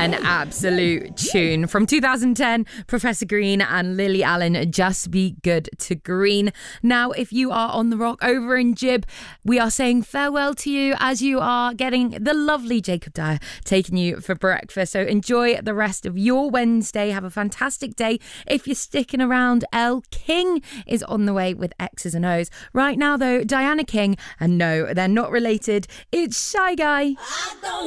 An absolute tune. From 2010, Professor Green and Lily Allen, Just Be Good to Green. Now, if you are on the rock over in Jib, we are saying farewell to you as you are getting the lovely Jacob Dyer taking you for breakfast. So enjoy the rest of your Wednesday. Have a fantastic day. If you're sticking around, Elle King is on the way with X's and O's. Right now, though, Diana King, and no, they're not related. It's Shy Guy.